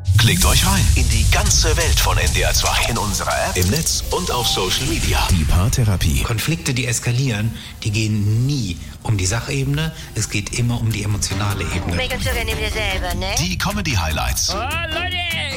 Klickt euch rein in die ganze Welt von NDR 2. In unserer App, im Netz und auf Social Media. Die Paartherapie. Konflikte, die eskalieren, die gehen nie um die Sachebene. Es geht immer um die emotionale Ebene. Make up so gerne dir selber, ne? Die Comedy-Highlights. Oh, Leute!